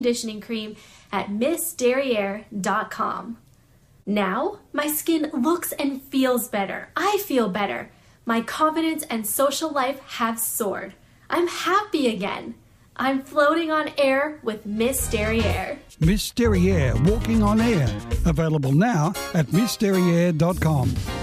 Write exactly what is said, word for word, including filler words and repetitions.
conditioning cream at miss derriere dot com. Now, my skin looks and feels better. I feel better. My confidence and social life have soared. I'm happy again. I'm floating on air with Miss Derriere. Miss Derriere, walking on air. Available now at miss derriere dot com.